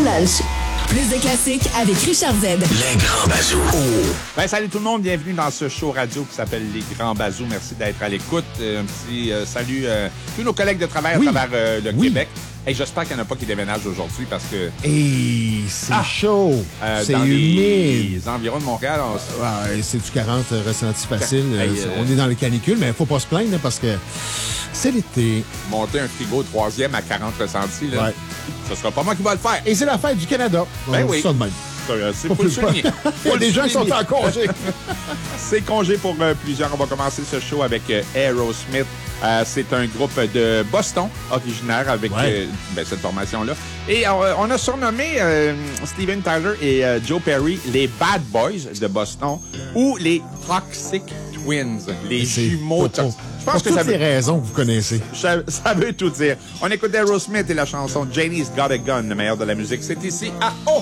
lunch. Plus de classiques avec Richard Z. Les Grands Bazous. Ben, salut tout le monde, bienvenue dans ce show radio qui s'appelle Les Grands Bazous. Merci d'être à l'écoute. Un petit salut tous nos collègues de travail à travers le Québec. Hey, j'espère qu'il n'y en a pas qui déménagent aujourd'hui parce que... Hey, c'est chaud, c'est dans humide. les environs de Montréal, C'est du 40 ressenti facile. Hey, on est dans les canicules, mais il ne faut pas se plaindre parce que c'est l'été. monter un frigo 3e à 40 ressentis, là, Ouais. ce sera pas moi qui va le faire. Et c'est la fête du Canada. Ben On dit oui. ça de même. C'est pour le souligner. Il y a des gens qui sont en congé. C'est congé pour plusieurs. On va commencer ce show avec Aerosmith. C'est un groupe de Boston, originaire avec cette formation-là. Et on a surnommé Steven Tyler et Joe Perry les Bad Boys de Boston ou les Toxic Twins, les jumeaux toxiques. Je pense que pour ça toutes les raisons que vous connaissez. ça veut tout dire. On écoute Aerosmith et la chanson Janie's Got a Gun, le meilleur de la musique. C'est ici à Oh!